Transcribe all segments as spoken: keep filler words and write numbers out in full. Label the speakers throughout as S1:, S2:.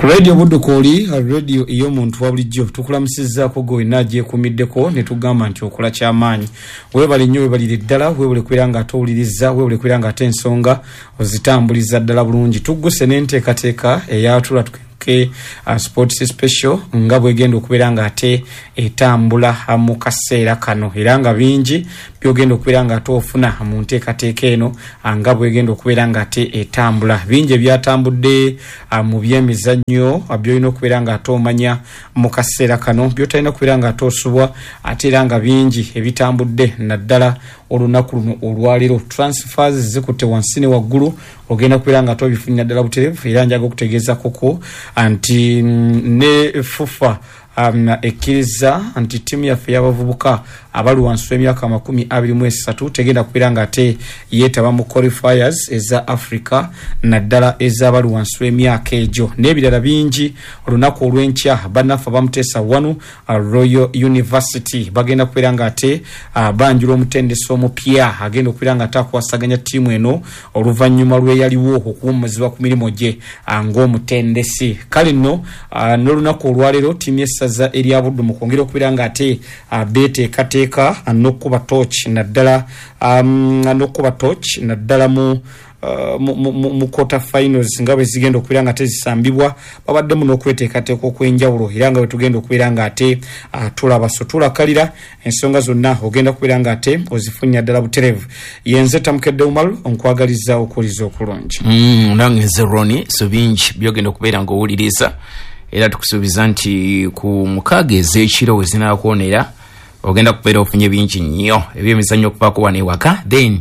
S1: Radio Budukoli, radio iyo muntu wabulijjo tukulamusiza ko go inaje kumiddeko ne tugamba nti okola kyamaanyi. Webali nnyo webali ddala webule kwiranga atowuliriza webule kwiranga atensonga ozitambuliza ddala bulungi. Tugguse n'enteekateeka eyatula ke uh, sports special nga bwegenda okubeeranga ate etambula mu kaseera kano era nga bingi byogenda okubeeranga ate ofuna mu nteekateeka eno nga bwegenda okubeeranga ate etambula bingi byatambudde uh, mu byemizannyo byolina okubeeranga ate omanya mu kaseera kano byotalina okubeeranga ate osubwa ate era nga bingi ebitambudde naddala olunaku luno olwaliro transfers zikutte wansi ne waggulu ogenda kubeeranga ate obifunira ddala butereevu era njaga okutegeeza koko anti ne fufa um, ekkiriza anti timu yaffe y'abavubuka abali wansi w'emyaka makumi abiri mu esatu tegenda kubeeranga ate yeetaba mu qualifiers eza Africa naddala ez'abali wansi w'emyaka egyo n'ebirala bingi olunaku olw'enkya bannaffe bamuteesa wanu uh, Royal University bagenda kubeeranga ate uh, banjula omutendesi omupya agenda okubeeranga ate akwasaganya ttiimu eno oluvannyuma lw'eyaliwo okuwummuzibwa ku mirimu gye uh, ng'omutendesi kale nno uh, n'olunaku olwaleero ttiimu y'essaza erya Buddu mu kwongera okubeeranga ate uh, beeteekateeka anokuba torch naddala um, anokuba torch naddala mu Uh, mu, mu, mu quarter finals nga bwe zigenda okubeera nga tezisambibwa babadde muno okweteekateeka okwenjawulo era nga bwe tugenda okubeera nga ate uh, tulaba so tulakalira ensonga zonna ogenda kubeera nga ate ozifunya ddala butereevu yenze Tamukedde Umaru onkwagaliza okuwuliza okulungi
S2: mm, nange nze Roni so bingi byogenda okubeera nga owuliriza era tukusuubiza nti ku mukaaga ez'ekiro we zinaakwonera ogenda kubeera ofunye bingi nnyo ebyemizannyo okuvaako wano ewaka then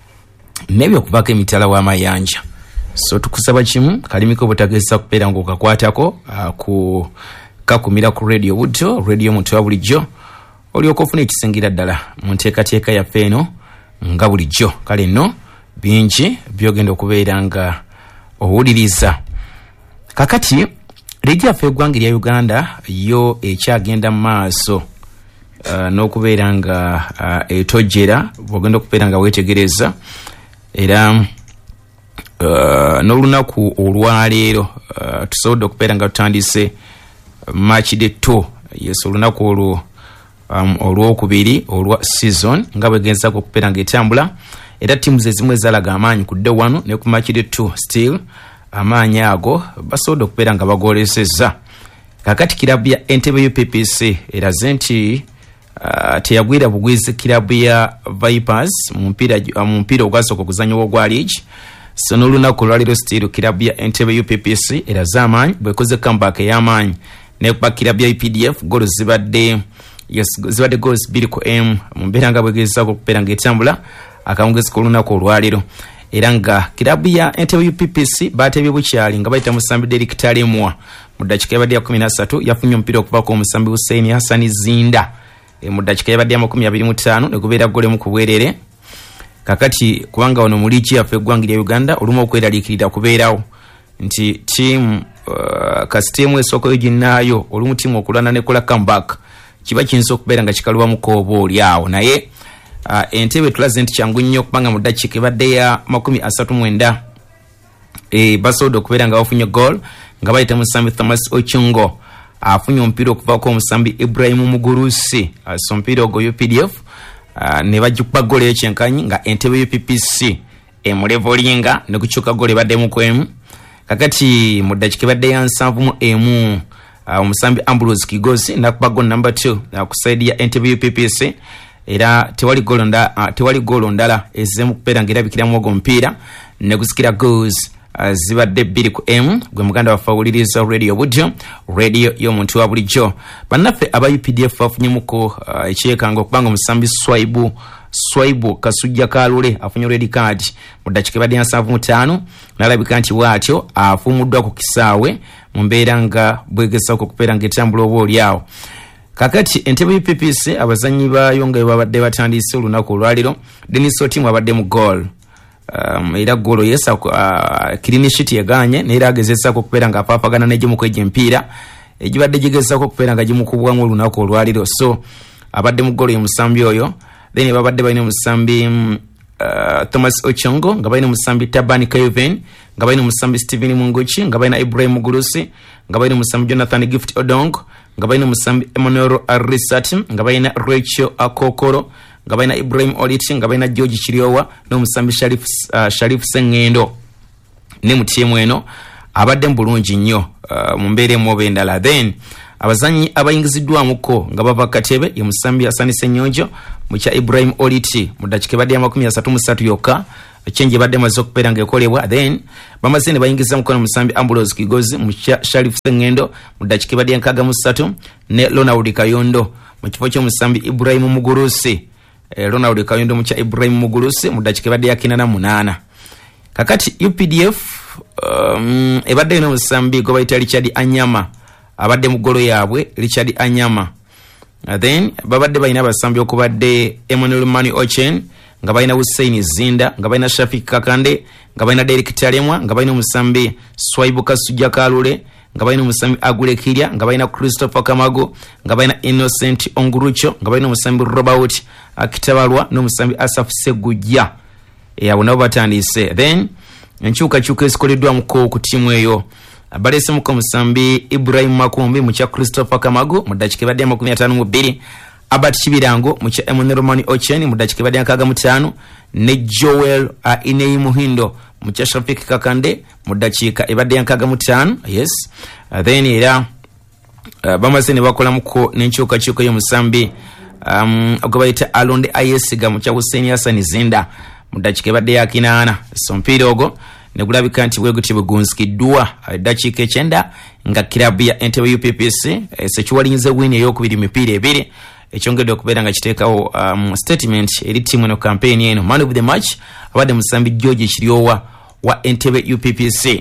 S2: nebyo okuvaako emitala w'amayanja so tukusaba kimu kalimiko butagesa kubeera ng'okakwatako uh, ku kakumira ku radio Buddo radio muntu wa bulijjo olyoka ofuna ekisingira ddala mu nteekateeka yaffe eno nga bulijjo kale nno bingi byogenda okubeera nga owuliriza kakati ligi yaffe eggwanga erya Uganda yo ekyagenda mu maaso uh, n'okubeera nga uh, etojjera bwogenda okubeera nga weetegereza era uh, n'olunaku olwaleero uh, tusobodde okubeera nga tutandise match day two yes olunaku olwo um, olwokubiri olwa season nga bwegenza okubeera nga etambula era ttiimu ze zimu ezalaga amaanyi ku day one ne ku match day two still amaanyi ago basobodde okubeera nga bagoolesezza kakati kirabu ya Entebbe U P P C eraze nti Uh, teyagwira bugwizi kirabu ya Vipers mu mpira mu mpira ogwasooka okuzannyibwa ogwa league so n'olunaku olwaliro still kirabu ya Entebbe U P P C era z'amaanyi bwekoze comeback ey'amaanyi nekuba kirabu ya U P D F golo zibadde yes zibadde goals bbiri ku M mu mbeera nga bwegezaako okubeera ng'etambula akawungezi k'olunaku olwaliro era nga kirabu ya Entebbe U P P C baatebye bukyali nga bayita musambi Derek Talemwa mu ddakiika yabadde ya kumi na ssatu yafunye omupiira okuvaako omusambi Hussein Hassan Zinda e mu ddakiika yabadde ya makumi abiri mu ttaano ne gubeera gole mu kubwerere kakati kubanga wano mu liigi yaffe eggwanga lya Uganda olumu okweraliikirira kubeerawo nti tiimu uh, kasi tiimu esooka yoginnaayo olumu tiimu okulwana nekola comeback kiba kiyinza okubeera nga kikalubamuko oba oli awo naye uh, Entebbe tulaze nti kyangu nnyo okubanga mu ddakiika ebadde ya makumi asatu mwenda e, basobodde okubeera nga bafunye goal nga bayita musambi Thomas Ochungo afunye omupiira okuvaako omusambi Ibrahim Mugurusi so omupiira ogwo U P D F uh, ne bajjukuba gole ekyenkanyi nga Entebbe U P P C emulevolinga ne kukyuka gole baddemu ku emu kakati mu ddakiika ebadde ya nsanvu mu emu uh, omusambi Ambrose Kigosi nakuba gol number two uh, ku saidi ya Entebbe U P P C era tewali golo nda uh, tewali golo ndala ezemu kubeera ng'erabikiramu ogwo omupiira ne kusikira goals Uh, zibadde bbiri ku M gwe muganda waffe awuliriza radio Buddo radio y'omuntu wa bulijjo bannaffe aba U P D F bafunyemuko uh, ekyekanga okubanga omusambi Swaibu Swaibu Kasujja Kalule afunye red card mu ddakiika ebadde ya nsanvu mu ttaano n'alabika nti bw'atyo afumuddwa ku kisaawe mu mbeera nga bwegezaako okubeera ng'etambula oba olyawo kakati Entebbe U P P C abazannyi baayo nga babadde batandise olunaku olwaliro Denis Otimu abadde mu goal Um, era golo yesa uh, clean sheet yaganye nera agezesa ko kupera nga papagana neje mukweje mpira ejibadde jigeza ko kupera nga jimukubwa mu lunako olwaliro so abadde mu golo y'omusambi oyo then babadde balina omusambi um, uh, Thomas Ochongo nga balina musambi Tabani Kevin nga balina musambi Steven Munguchi nga balina Ibrahim Mugurusi nga balina musambi Jonathan Gift Odong nga balina musambi Emmanuel Arisat nga balina Rachel Akokoro nga balina Ibrahim Oliti nga balina George Chiriowa no musambi Sharif uh, Sharif Sengendo ne mutiemu eno abadde mbulungi nnyo uh, mu mbeera emu oba endala. Then abazanyi abayingiziddwamuko nga bava Katebe ye musambi Hasani Senyonjo mu kya Ibrahim Oliti mu dakiika badde amakumi asatu mu ssatu yokka ekyenje badde maze okubeera ng'ekolebwa. Then bamaze ne bayingiza mukono musambi Ambrose Kigozi mu kya Sharif Sengendo mu dakiika badde nkaaga mu ssatu ne Ronald Kayondo mu kifo ky'omusambi Ibrahim Mugurusi. eh, Ronald Kayondo mu kya Ibrahim Mugurusi mu dakiika badde yakina na munaana. Kakati U P D F um, ebadde ino musambi gwe bayita Richard Anyama abadde mu golo yaabwe Richard Anyama. Uh, then babadde balina abasambi okubadde Emmanuel Mani Ochen nga balina Hussein Zinda nga balina Shafik Kakande nga balina Derek Talemwa nga balina omusambi Swaibu Kasujja Kalule nga balina omusambi Agule Kirya nga balina Christopher Kamago nga balina Innocent Ongurucho nga balina omusambi Robert Akitabalwa n'omusambi Asaf Segujja. Abo nabo batandise. Then enkyukakyuka ezikoleddwa muko ku tiimu eyo balese muko musambi Ibrahim Makumbi mu kya Christopher Kamago mu dakiika badde amakumi ataano mu bbiri, Abat Kibirango mu kya Emmanuel Mani Ochen mu dakiika badde nkaaga mu ttaano ne Joel uh, Inei Muhindo mu kya Shafik Kakande mu dakiika ebadde nkaaga mu ttaano. Yes. Uh, then era uh, bamaze ne bakola muko n'enkyukakyuka y'omusambi um, gwe bayita Alonde Ayesiga mu kya Hussein Hassan Zinda mu dakiika ebadde yakinaana. So mpiira ogwo ne gulabika nti bwe guti bugunzikiddwa dakiika ekyenda nga kirabu ya Entebbe U P P C sekiwalinze win ey'okubiri mipiira ebiri ekyongedde okubeera nga kiteekawo um, statement eri ttiimu eno campaign eno. Man of the match abadde musambi George Kiryowa wa Entebbe U P P C.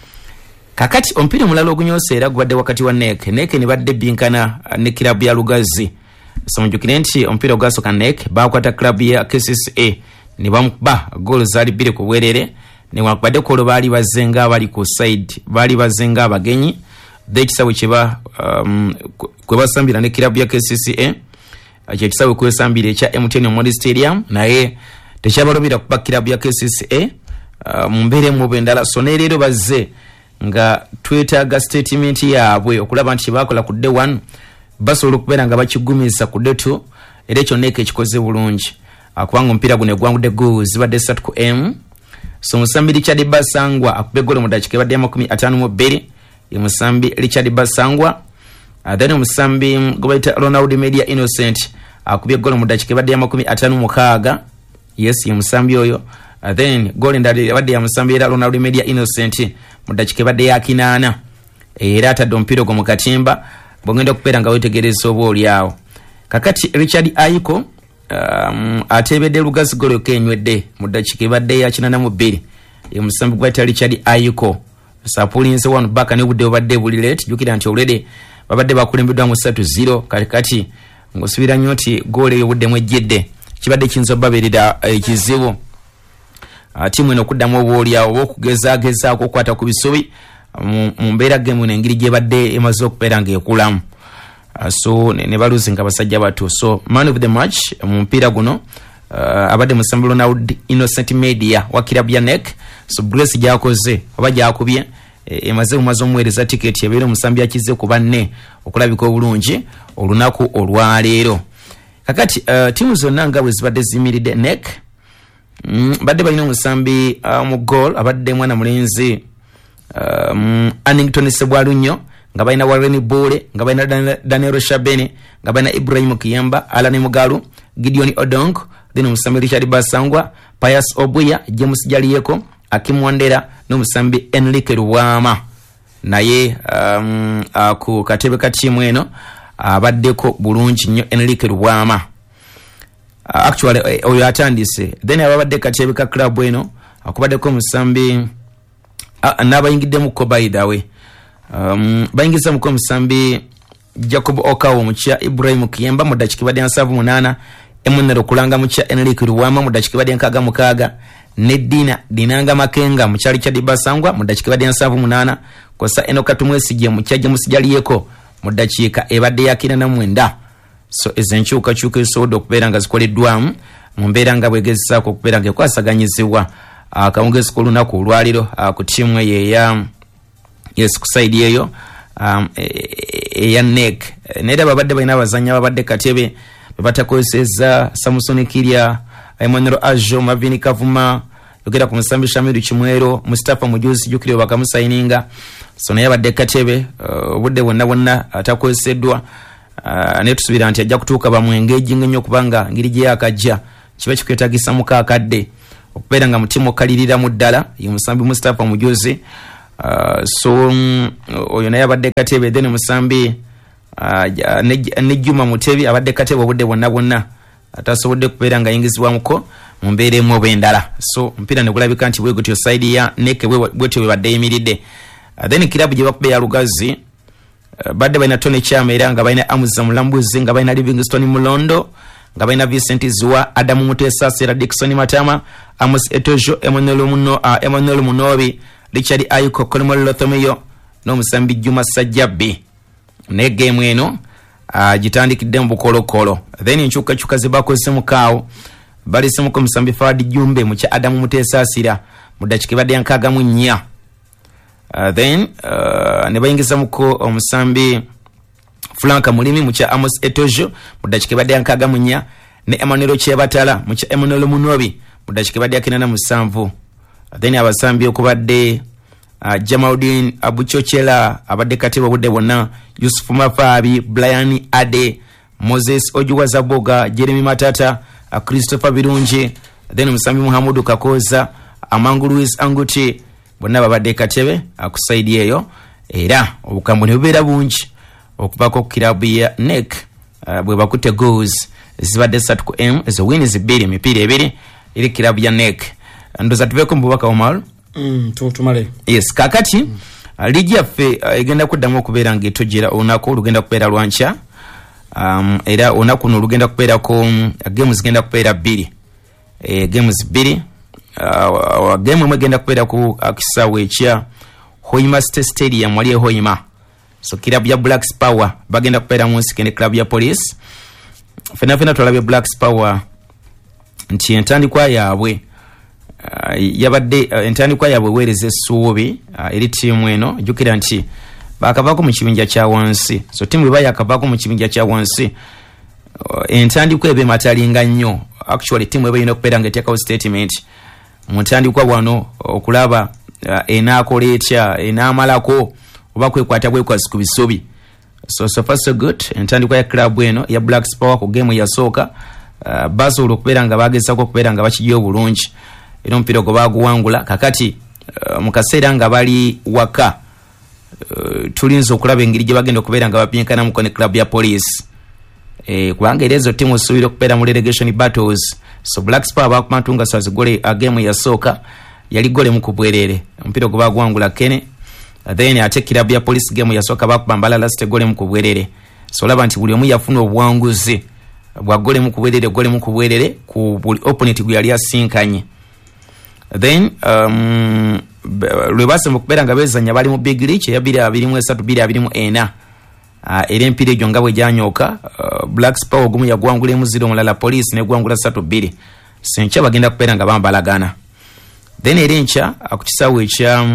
S2: Kakati omupiira omulala ogunyoose era gubadde wakati wa N E C. N E C ne badde binkana ne kirabu ya Lugazi. So njukire nti omupiira ogwasooka N E C baakwata kirabu ya K C C A ne bamukuba goolo zaali bbiri ku bwerere ne wakubadde kolo baali bazenga abali ku side baali bazenga abagenyi ekisabwe kyeba um, kwe basambira ne kirabu ya K C C A ekisabwe kwesambira ekya M T N Memorial Stadium naye tekyabalobera kuba kirabu ya K C C A uh, mu mbeera emu oba endala. So ne leero bazze nga twetaaga statement yaabwe okulaba nti bakola ku day one basobola okubeera nga bakigumiza ku day two era ekyo N E C ekikoze bulungi akubanga omupiira guno egwangudde goals zibadde ssatu ku M. So musambi Richard Basangwa akube golo mu dakiika ebadde amakumi ataano mu bbiri ye musambi Richard Basangwa. Uh, then musambi gwe bayita Ronald Media Innocent akubye golo mu dakiika ebadde amakumi ataano mu mukaaga. Yes, ye musambi oyo. Uh, then golo endala ebadde ya musambi era Ronald Media Innocent mu dakiika ebadde yakinaana era atadde omupiira ogwo mu katimba bw'ogenda okubeera nga wetegereza oba oliawo. Kakati Richard Aiko Um, atebedde Lugazi golo kenywedde mu dakiika ebadde ya kinaana mu bbiri ye musambi gwa Richard Ayiko sapulinze wano baka ne budde obadde bulirate jukira nti already babadde bakulembeddwa mu ssatu zero kati kati ngosubira nnyo nti golo eyo budde mwejjedde kibadde kinzo baberera ekizibu uh, uh, timu eno kuddamu obuolyawo oba okugezaagezaako okukwata ku bisubi mu mbeera gemu n'engeri gye badde emaze okubeera ng'ekulamu. Uh, so ne, ne baluzi nga basajja bato. So man of the match mu mpira guno uh, abadde musambi Ronald Innocent Media wa kirabu ya N E C. So Brace gyakoze oba gyakubye emaze umaze omuweereza ticket yabeera omusambi akize ku banne okulabika obulungi olunaku olwaleero. Kakati uh, timu zonna nga bwe zibadde zimiridde N E C mm, badde balina omusambi uh, mu goal abadde mwana mulenzi um, Annington Sebwalunyo nga balina Warren Bole nga balina Daniel Shabene nga balina Ibrahim Kiyamba Alan Mugalu Gideon Odong then omusambi Richard Basangwa Pius Obuya James Jaliyeko Akim Wandera n'omusambi Enrique Ruwama naye um, uh, ku katebe ka tiimu eno abaddeko uh, bulungi nnyo Enrique Ruwama uh, actually uh, oyo atandise then ababadde katebe ka club eno akubaddeko omusambi uh, n'abayingiddemu by the way um, bayingiza muko omusambi Jacob Okawo mukya Ibrahim Kiyemba mu dakiika badde nsavu munaana emunero kulanga mukya Enrique Ruwama mu dakiika badde nkaaga mukaaga ne Dina Dinanga Makenga mukyali kya Dibasangwa mu dakiika badde nsavu munaana kosa Enoka Tumwesige mukya James Jaliyeko mu dakiika ebadde yakina na mwenda. So ezenchuka chuka esobola okubeera nga zikoleddwamu mu mbeera nga bwegezesaako okubeera nga ekwasaganyizibwa akawungezi k'olunaku olwaliro ku ttiimu eyo eya yes ku side eyo um, eya N E C naye babadde balina abazannyi ababadde katebe bebatakozeseza Samson Kirya, Emmanuel Ajo, Mavini Kavuma, yogera ku musambi Shamiru Kimwero, Mustafa Mujuzi jukiro bakamusayininga so naye abadde katebe obudde uh, bwonna bwonna atakozeseddwa uh, naye tusubira nti ajja kutuuka bamwengeji nnyo kubanga ngiri gye yakajja kiba kikwetagisa mukaakadde okubeera nga mutima okalirira mu ddala ye musambi Mustafa Mujuzi. Uh, so um, oyo naye abadde katebe then musambi uh, ne Juma Mutebi abadde katebe obudde bwonna bwonna atasobodde kubeera nga ayingizibwamuko mu mbeera emu oba endala so mpira ne gulabika nti bwe gutyo side ya N E C bwetyo bwe badde yimiridde. Uh, then kilabu gye bakube ya Lugazi uh, badde balina Tony Chama era nga balina Amuza Mulambuzi nga balina Livingstone Mulondo nga balina Vincent Zua, Adamu Mutesa, Sera Dickson Matama, Amos Etojo, Emmanuel Muno, uh, Emmanuel Munobi, Richard Ayuko, Kolomolo Lothomeyo n'omusambi Juma Sajjabi. Ne game eno uh, gitandikidde mu bukolokolo then enkyuka kyuka ze bakozese mukaawo balese muko musambi Fadi Jumbe mu kya Adamu Mutesa Asira mu dakika badde yankaaga mu nnya uh, then uh, ne bayingiza muko omusambi Franka Mulimi mu kya Amos Etojo mu dakika badde yankaaga mu nnya ne Emmanuel Kyebatala mu kya Emmanuel Munobi mu dakika badde yakinana mu ssanvu. Then abasambi okubadde uh, Jamaudin Abuchochela abadde katebe obudde bwonna, Yusuf Mafabi, Brian Ade, Moses Ojuwazaboga, Jeremy Matata, uh, Christopher Birungi, then musambi Muhammadu Kakoza, Amangu Louis Anguti bonna babadde katebe uh, ku side eyo era obukambo ne bubeera bungi okubako ku kilabu ya N E C uh, bwe bakutte goals zibadde ssatu ku M ezo wins bbiri emipiira ebiri eri kilabu ya N E C. Ndoza tuveko mbubaka Omar
S1: mm tu tumale
S2: yes kakati mm. uh, ligi yaffe uh, egenda kuddamu okubeera ng'etojera olunaku olugenda kubeera lwanca um, era olunaku luno lugenda kubeera ko um, games zigenda kubeera bbiri e, games bbiri uh, game emwe egenda kubeera ku uh, kisaawe ekya Hoima State Stadium wali e Hoima so kilabu ya Blacks Power bagenda kubeera mu nsike ne kilabu ya Police fena fena tulabye Blacks Power nti entandikwa yaabwe Uh, yabadde uh, entandikwa yabwe weereza essuubi uh, eri ttiimu eno jjukira nti bakavaako mu kibinja kya wansi so ttiimu bwe bayakavaako mu kibinja kya wansi uh, entandikwa ebe matalinga nnyo actually ttiimu eba yina okubeera ng'eteekawo statement mu ntandikwa wano okulaba uh, enaakola etya enaamalako oba kwekwata bwekwasi ku bisubi so so far so good. Entandikwa ya club eno ya Blacks Power ku game yasooka uh, basobola okubeera nga bagezaako okubeera nga bakijja obulungi ero mpira gwe baguwangula kakati uh, mu kaseera nga bali waka uh, tulinza okulaba engeri gye bagenda okubeera nga bapyenkana muko ne club ya Police eh, kubanga era ezo ttiimu osuubira okubeera mu relegation battles so Blacks Power bakumatunga so azigole uh, game yasooka yali gole mu kubwerere mpira gwe baguwangula kene uh, then ate club ya Police game yasooka bakubambala last gole mu kubwerere so laba nti buli omu yafuna obuwanguzi bwa gole mu kubwerere gole mu kubwerere ku buli opponent gwe yali asinkanye. Then um lwe basemba okubeera nga bezanya bali mu big reach ya bbiri abiri mu esatu bbiri abiri mu ena uh, era empira egyo nga bwe gyanyooka uh, Blacks Power gumu yagwangula emu ziro mulala Police ne gwangula ssatu bbiri senkya bagenda kubeera nga bambalagana. Then era enkya uh, ku kisaawe ekya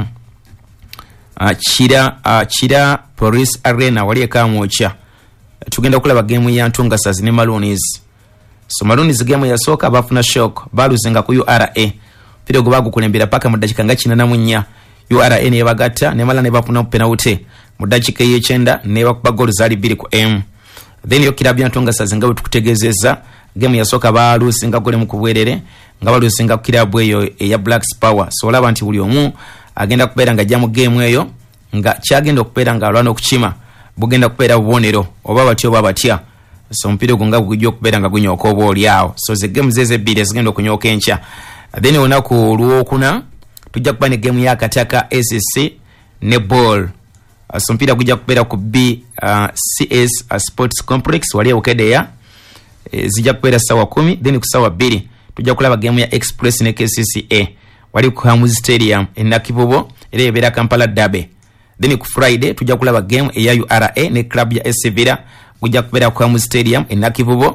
S2: uh, kira uh, kira Police Arena wali ekamwokya uh, tugenda okulaba game ya Ntungasazi ne Maroons so Maroons game yasooka bafuna shock baluzenga ku U R A piro go bagukulembera paka mu dakika nga kinana mu nnya U R A ne bagatta ne mala ne bafuna penalty mu dakika y'ekyenda ne bakuba goal zali bbiri ku M. Then yo kilabu ya Ntungasazi nga tukutegezeza game yasooka balusinga gole mu kubwerere nga balusinga ku kilabu eyo eya Blacks Power so laba nti buli omu agenda kubeera nga ajja mu game eyo nga kyagenda okubeera nga alwana okukima bugenda kubeera bubonero oba batyo oba batya so mpira gonga gujja okubeera nga gunyooka oba oliawo so ze game zeze bbiri zigenda okunyooka enkya. Then olunaku olwokuna tujja kuba ne game ya Kataka S S C ne ball uh, so mpira gujja kubeera ku B uh, C S uh, Sports Complex wali Okedeya e, zijja kubeera sawa kumi. Then ku sawa bbiri tujja kulaba game ya Express ne K C C A wali ku Hamuzi Stadium e Nakivubo era ebeera Kampala Derby. Then ku Friday tujja kulaba game eya U R A ne club ya S Villa gujja kubeera ku Hamuzi Stadium e Nakivubo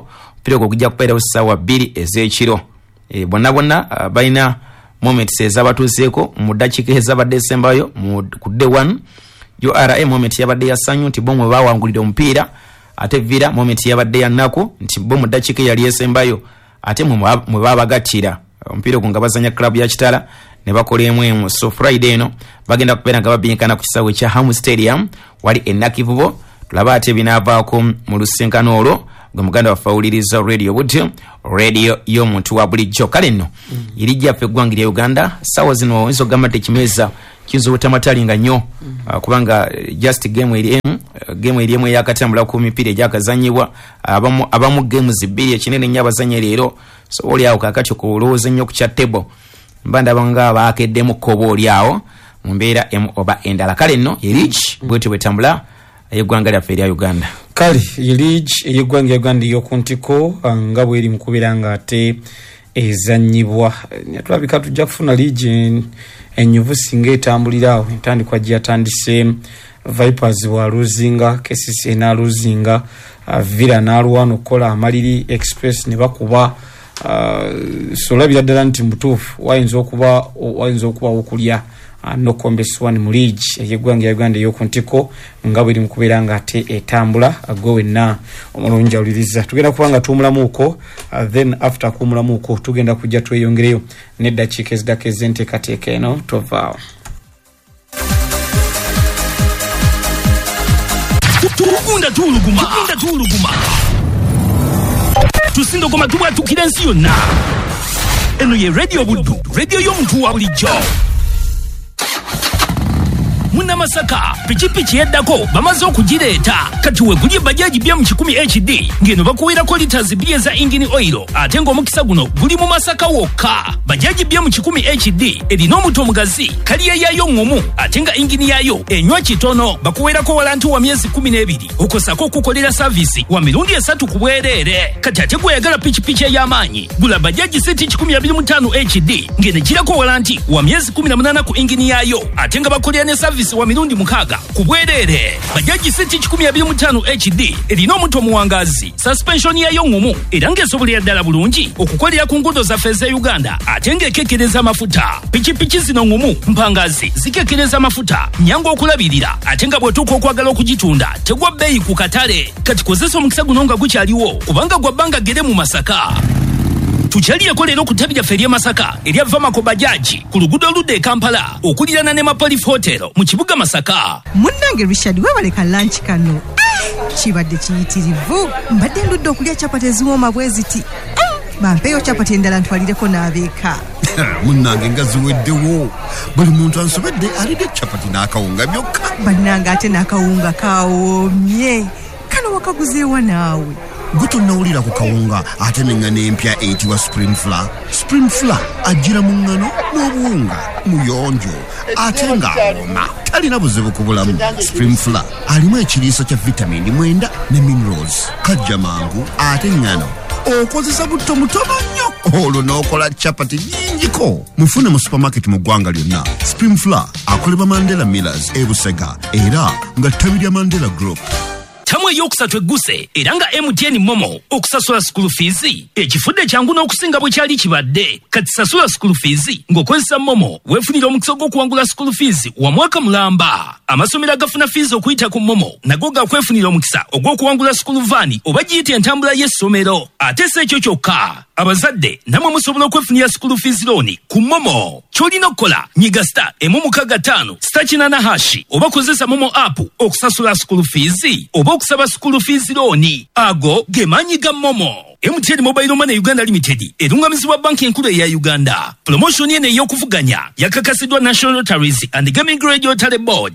S2: omupiira ogwo gujja kubeera ssaawa bbiri ez'ekiro. E, bonna bonna uh, balina moments ezabatuuseeko mu ddakiika ezabadde esembayo ku day one. U R A moment yabadde ya ssanyu nti bo mwe baawangulira omupiira, ate Villa moment yabadde ya nnaku nti bo mu ddakiika yali esembayo ate mwe baabagattira omupiira ogwo nga bazanya club ya Kitala ne bakola emu emu. So Friday eno bagenda kubeera nga babinkana ku kisaawe kya Hamu Stadium wali e Nakivubo. Tulaba ate binaavaako mu lusinkano olwo gwe muganda wafawuliriza radio Wood, radio y'omuntu wa bulijjo. Kale nno iri gyaffe eggwanga lya Uganda ssaawa zino oyinza okugamba nti ekimeza kiyinza obutamatalinga nnyo uh, kubanga just game eri emu uh, game eri emu eyakatambula ku mipiira egyakazanyibwa abamu, abamu games bbiri ekinene nnyo abazanya leero. So oli awo kakati okulowooza nnyo ku kya table mba ndaba nga baakeddemu kkoba oli awo mu mbeera emu oba endala. Kale nno erigi bwetyo bwetambula eggwanga lyaffe erya Uganda.
S1: Kale erigi eyeggwanga lya Uganda ey'okuntiko nga bweri mu kubeera nga ate ezanyibwa. Netulabika tujja kufuna liigi enyuvu singa etambulira awo entandikwa gyatandise. Vipers wa luzinga, K C C na luzinga, uh, Villa na Luano kola Amaliri Express ne bakuba. Uh, so labira ddala nti mutuufu wayinza okuba wayinza okuba okulya uh, no kombeswani mu league eyeggwanga ya Uganda ey'okuntiko nga bweri mu kubeera nga ate etambula agwe wenna omulungi awuliriza. Tugenda kubanga tuumulamuuko uh, then after kuumulamuuko tugenda kujja tweyongereyo n'eddakiika ezidako ez'enteekateeka eno tovaawo.
S3: Tugunda tuluguma tugunda tuluguma tusindo koma tuba tukira nsi yonna. Eno ye radio Buddu, radio y'omuntu wa bulijjo. Muna Masaka pichipichi yeddako bamaze okugireeta kati we guli bajaji bya mu kikumi H D ngeno bakuwirako liters bbiri za engine oil ate ng'omukisa guno guli mu Masaka wokka. Bajaji bya mu kikumi H D erina omuto omugazi kaliya yayo ngomu ate nga engine yayo enywa kitono. Bakuwirako walanti wa myezi kumi n'ebiri okosako okukolera service wa mirundi esatu ku bwereere. Kati ate gweyagala pichipichi ey'amaanyi gula bajaji seti kikumi abiri mu ttaano H D ngene girako walanti wa myezi kumi na munaana ku engine yayo ate nga bakolera ne service wa mirundi mukaga ku bwereere. Bajaji seti kikumi abiri mu ttaano H D erina omuntu omuwangazi suspension yayo ngumu era ng'esobolera ddala bulungi okukolera ku nguudo zaffe eza Uganda ate ng'ekekereza amafuta. Pichipichi zino ngumu mpangazi zikekereza amafuta nyangu okulabirira ate nga bw'otuuka okwagala okugitunda tegwa bbeeyi ku katale. Kati kozesa omukisa guno nga gukyaliwo kubanga gwa bbanga gere mu Masaka. Tukyaliyeko leero ku ttabi lyaffe ery'e Masaka erya Vamako Bajaji ku luguudo oludda e Kampala okulirana ne Mapolif Hotel mu kibuga Masaka.
S4: Munnange Richard webaleka lunch kano kibadde kiyitirivu. Mbadde ndudde okulya capati eziwooma bwe ziti bampeeyo capati endala ntwalireko n'abeeka.
S5: Munnange nga ziweddewo buli muntu ansobedde alidde capati n'akawunga byokka.
S4: Bannange ate n'akawunga kawoomye kano wakaguzeewa naawe.
S5: Gutonawulira ku kawunga ate n'engano empya eyitibwa Spring Flour. Spring Flour ajjira mu ngano n'obuwunga muyonjo ate ng'awooma talina buzibu ku bulamu. Spring Flour alimu ekiriisa kya vitamini mwenda ne minerals. Kajja mangu ate ngano okozesa butto mutono nnyo olwo n'okola capati nnyingiko. Mufune mu supermarket mu ggwanga lyonna. Spring Flour akolebwa Mandela Millers e Busega era nga ttabi lya Mandela Group.
S3: Tamu eyokusatu egguse era nga M T N Momo okusasula school fees ekifudde kyangu n'okusinga bwe kyali kibadde. Kati sasula school fees ng'okozesa Momo weefunira omukisa gw'okuwangula school fees wa mwaka mulamba. Amasomero agafuna fees okuyita ku Momo nago gakwefunira omukisa ogw'okuwangula school van oba giyita entambula y'essomero. Ate si ekyo kyokka, abazadde namwe musobola okwefunira school fees loan ku Momo. Ky'olina okukola nyiga star emu mukaga ttaano star kinana hashi oba kozesa Momo app okusasula school fees oba okusaba school fees loan. Ago ge maanyi ga Momo. M T N Mobile Money Uganda Limited erungamizibwa banki enkulu eya Uganda. Promotion eno ey'okuvuganya yakakasiddwa National Lotteries and Gaming Regulatory Board.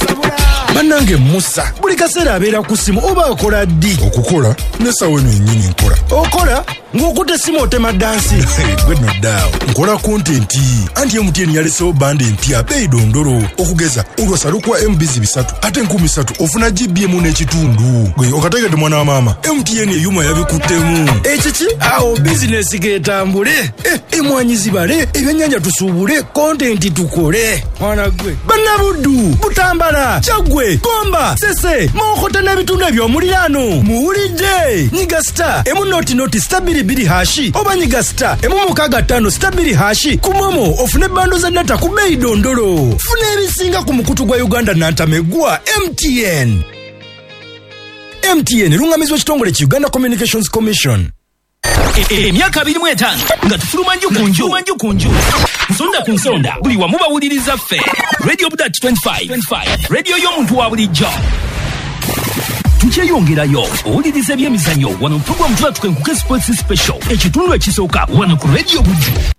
S6: Bannange Musa buli kaseera abeera ku simu oba akola ddi? Okukola n'essawa eno yennyini nkola. Okola ng'okutte simu otema dansi. Gwe noddaawo nkola kontenti anti M T N yalesewo bande empya beeyi dondolo okugeza olwasa lukwa M B bisatu ate enkumi ssatu ofuna G B emu n'ekitundu. Gwe okategedde mwana wa maama M T N eyuma yabikuttemu. Ekiki awo bizinesi getambule. Eh, emwanyi zibale ebyennyanja tusuubule kontenti tukole. Mwana gwe bannabuddu Butambala Kyagwe Gomba Sese Mokota n'ebitundu eby'omuliraano muwulidde nyiga star emu noti noti stabili biri hashi oba nyiga star emu mukaga ttano stabili hashi ku Momo ofune bando za data ku beeyi dondolo. Funa ebisinga ku mukutu gwa Uganda nantamegwa M T N. M T N lungamizwa kitongole ki Uganda Communications Commission.
S3: Emyaka abiri mu etaano nga tufuluma nju ku nju nju ku nju nsonda ku nsonda buli wamu bawuliriza ffe Radio Budat twenty-five radio y'omuntu wa bulijjo. Tukyeyongerayo owuliriza ebyemizannyo wano program tulatukenkuke sports special ekitundu ekisooka wano ku Radio Buju.